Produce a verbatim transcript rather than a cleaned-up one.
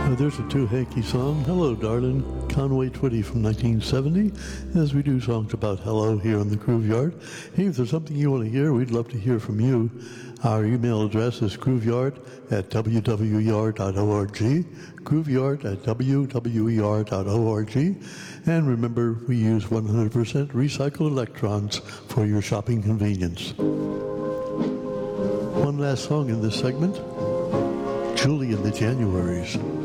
Uh, there's a two-hanky song, Hello Darling, Conway Twitty from nineteen seventy, as we do songs about hello here in the Groove Yard. Hey, if there's something you want to hear, we'd love to hear from you. Our email address is grooveyard at w w e r dot org, grooveyard at w w e r dot org, and remember, we use one hundred percent recycled electrons for your shopping convenience. One last song in this segment, Julie and the Januaries.